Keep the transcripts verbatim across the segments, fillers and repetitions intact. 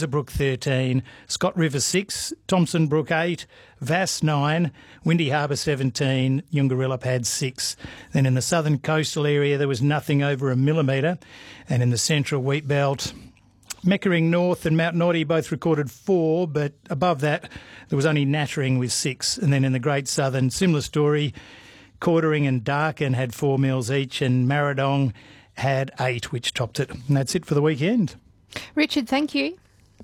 Windsor Brook thirteen, Scott River six, Thompson Brook eight, Vass nine, Windy Harbour seventeen, Yungarillup had six. Then in the southern coastal area there was nothing over a millimetre, and in the central wheat belt, Meckering North and Mount Naughty both recorded four, but above that there was only Nattering with six. And then in the Great Southern, similar story, Cordering and Darkin had four mils each, and Marradong had eight, which topped it. And that's it for the weekend. Richard, thank you.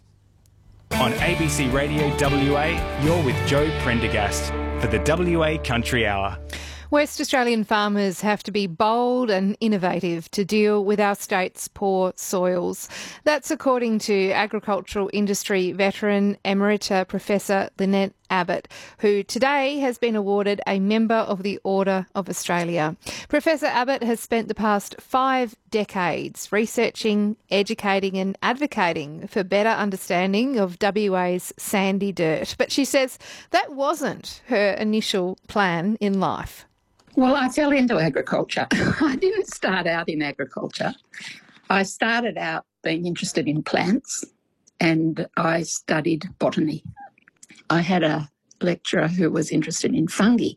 On A B C Radio W A, you're with Joe Prendergast for the W A Country Hour. West Australian farmers have to be bold and innovative to deal with our state's poor soils. That's according to agricultural industry veteran Emerita Professor Lynette Abbott, who today has been awarded a Member of the Order of Australia. Professor Abbott has spent the past five decades researching, educating and advocating for better understanding of W A's sandy dirt. But she says that wasn't her initial plan in life. Well, I fell into agriculture. I didn't start out in agriculture. I started out being interested in plants and I studied botany. I had a lecturer who was interested in fungi.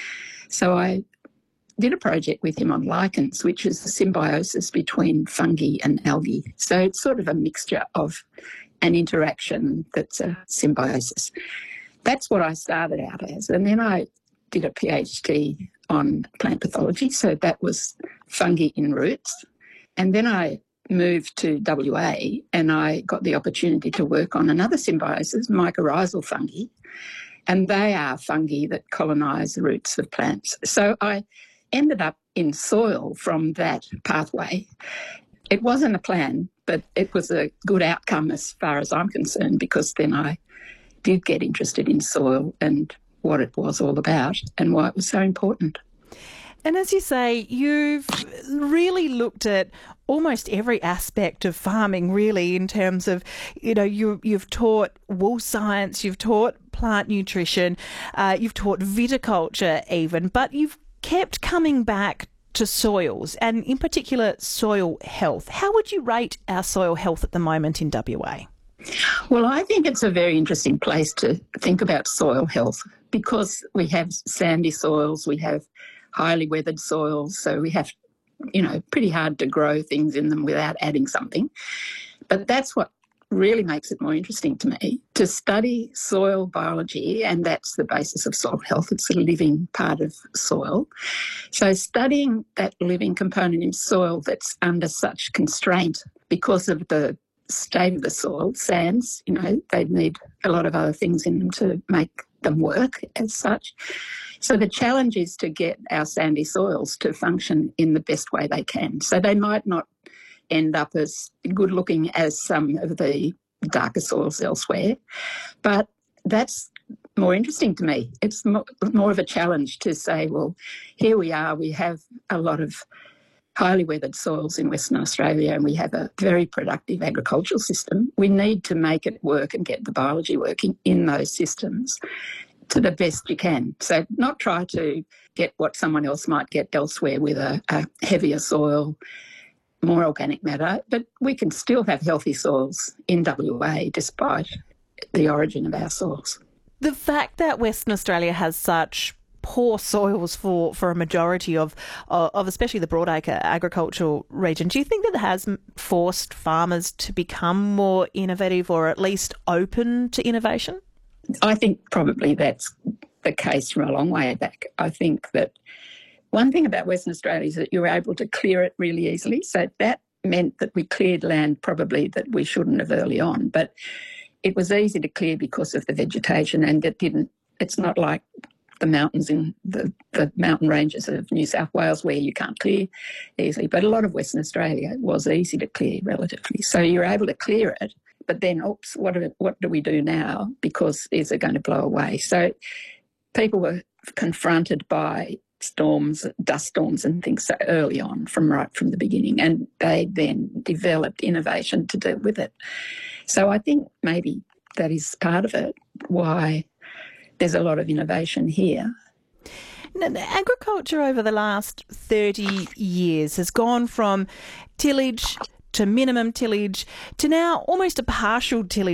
So I did a project with him on lichens, which is the symbiosis between fungi and algae. So it's sort of a mixture of an interaction that's a symbiosis. That's what I started out as. And then I did a PhD on plant pathology, so that was fungi in roots. And then I moved to W A and I got the opportunity to work on another symbiosis, mycorrhizal fungi, and they are fungi that colonise the roots of plants. So I ended up in soil from that pathway. It wasn't a plan, but it was a good outcome as far as I'm concerned, because then I did get interested in soil and what it was all about and why it was so important. And as you say, you've really looked at almost every aspect of farming, really, in terms of, you know, you, you've taught wool science, you've taught plant nutrition, uh, you've taught viticulture even, but you've kept coming back to soils and in particular soil health. How would you rate our soil health at the moment in W A? Well, I think it's a very interesting place to think about soil health because we have sandy soils, we have highly weathered soils, so we have, you know, pretty hard to grow things in them without adding something. But that's what really makes it more interesting to me, to study soil biology, and that's the basis of soil health. It's a living part of soil. So studying that living component in soil that's under such constraint because of the state of the soil, sands, you know, they need a lot of other things in them to make them work as such. So the challenge is to get our sandy soils to function in the best way they can. So they might not end up as good looking as some of the darker soils elsewhere, but that's more interesting to me. It's more, more of a challenge to say, well, here we are, we have a lot of highly weathered soils in Western Australia and we have a very productive agricultural system. We need to make it work and get the biology working in those systems to the best you can. So not try to get what someone else might get elsewhere with a, a heavier soil, more organic matter, but we can still have healthy soils in W A despite the origin of our soils. The fact that Western Australia has such poor soils for, for a majority of, of especially the broadacre agricultural region, do you think that has forced farmers to become more innovative or at least open to innovation? I think probably that's the case from a long way back. I think that one thing about Western Australia is that you're able to clear it really easily. So that meant that we cleared land probably that we shouldn't have early on. But it was easy to clear because of the vegetation, and it didn't, it's not like the mountains in the, the mountain ranges of New South Wales where you can't clear easily. But a lot of Western Australia was easy to clear relatively. So you're able to clear it. But then, oops, what do, what do we do now? Because is it going to blow away? So people were confronted by storms, dust storms and things so early on from right from the beginning, and they then developed innovation to deal with it. So I think maybe that is part of it, why there's a lot of innovation here. Now, agriculture over the last thirty years has gone from tillage to minimum tillage to now almost a partial tillage